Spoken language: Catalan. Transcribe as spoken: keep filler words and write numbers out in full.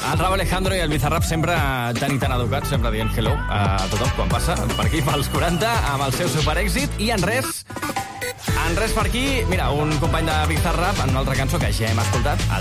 El Rauw Alejandro i el Bizarrap sempre tan i tan educats, sempre dient hello a tothom quan passa per aquí pels quaranta amb el seu superèxit. I en res, en res per aquí, mira, un company de Bizarrap en una altra cançó que ja hem escoltat,